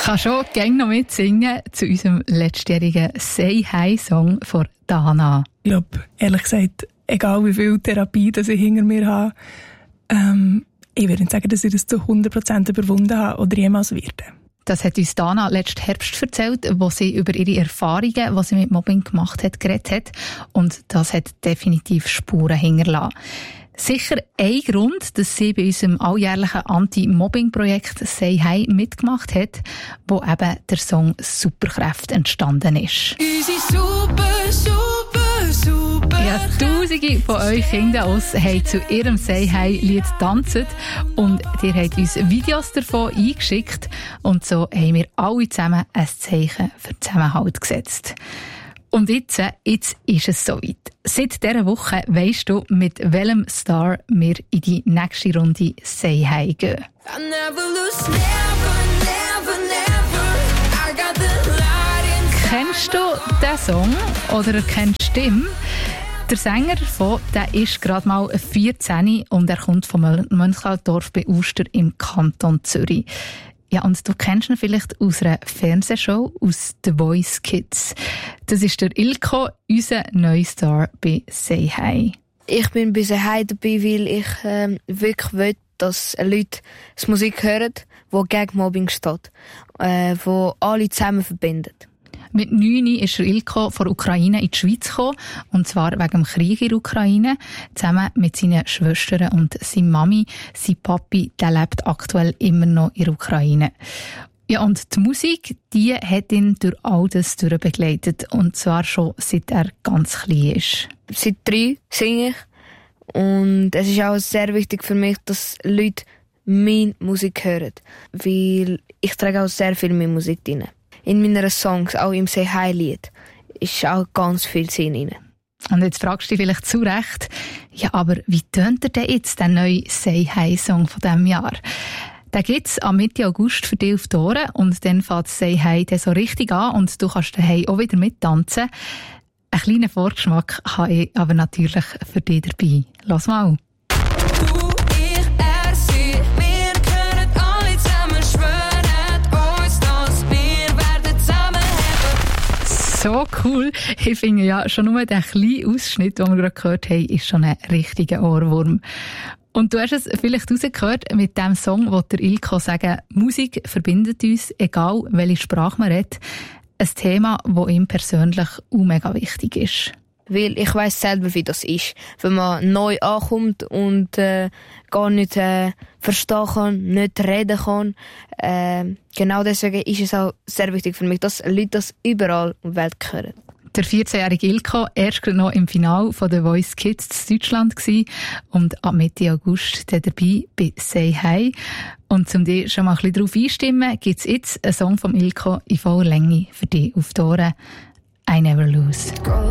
kann schon gerne noch mitsingen zu unserem letztjährigen «Say Hi»-Song von Dana. Ich glaube, ehrlich gesagt, egal wie viel Therapie das ich hinter mir habe, ich würde nicht sagen, dass ich das zu 100% überwunden habe oder jemals werde. Das hat uns Dana letzten Herbst erzählt, wo sie über ihre Erfahrungen, die sie mit Mobbing gemacht hat, geredet hat. Und das hat definitiv Spuren hinterlassen. Sicher ein Grund, dass sie bei unserem alljährlichen Anti-Mobbing-Projekt «Say Hi» mitgemacht hat, wo eben der Song «Superkräfte» entstanden ist. Ja, Tausende von euch Kinder aus haben zu ihrem «Say Hi»-Lied getanzt und ihr habt uns Videos davon eingeschickt und so haben wir alle zusammen ein Zeichen für Zusammenhalt gesetzt. Und jetzt ist es soweit. Seit dieser Woche weisst du, mit welchem Star wir in die nächste Runde «Say Hi» gehen. Kennst du diesen Song oder kennst du die Stimme? Der Sänger davon, der ist gerade mal 14 und er kommt vom Mönchaldorf bei Uster im Kanton Zürich. Ja, und du kennst ihn vielleicht aus einer Fernsehshow, aus «The Voice Kids». Das ist der Ilko, unser neuer Star bei «Say Hi». Ich bin bei «Say Hi» dabei, weil ich wirklich will, dass Leute die Musik hören, die gegen Mobbing steht, die alle zusammen verbindet. Mit 9 ist Ilko von der Ukraine in die Schweiz gekommen, und zwar wegen dem Krieg in der Ukraine, zusammen mit seinen Schwestern und seiner Mami. Sein Papi, der lebt aktuell immer noch in der Ukraine. Ja, und die Musik, die hat ihn durch all das begleitet, und zwar schon seit er ganz klein ist. Seit 3 singe ich, und es ist auch sehr wichtig für mich, dass Leute meine Musik hören, weil ich trage auch sehr viel meine Musik rein. In meinen Songs, auch im «Say Hi»-Lied, ist auch ganz viel Sinn drin. Und jetzt fragst du dich vielleicht zu Recht, ja, aber wie tönt denn jetzt der neue «Say Hi»-Song von diesem Jahr? Den gibt es am Mitte August für dich auf die Ohren und dann fängt «Say Hi» so richtig an und du kannst daheim auch wieder mittanzen. Einen kleinen Vorgeschmack habe ich aber natürlich für dich dabei. Lass mal. So cool. Ich finde ja, schon nur der kleine Ausschnitt, den wir gerade gehört haben, ist schon ein richtiger Ohrwurm. Und du hast es vielleicht rausgehört, mit diesem Song will der Ilko sagen, Musik verbindet uns, egal welche Sprache man redet. Ein Thema, das ihm persönlich auch mega wichtig ist. Weil ich weiss selber, wie das ist, wenn man neu ankommt und gar nicht verstehen kann, nicht reden kann. Genau deswegen ist es auch sehr wichtig für mich, dass Leute das überall in der Welt hören. Der 14-jährige Ilko, erst noch im Finale von «The Voice Kids» in Deutschland gewesen und ab Mitte August dabei bei «Say Hi». Und um dich schon mal ein bisschen darauf einstimmen, gibt es jetzt einen Song von Ilko in voller Länge für dich auf die Ohren. «I Never Lose».